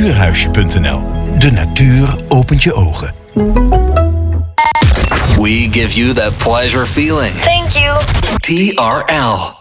Natuurhuisje.nl. De natuur opent je ogen. We give you that pleasure feeling. Thank you. TRL.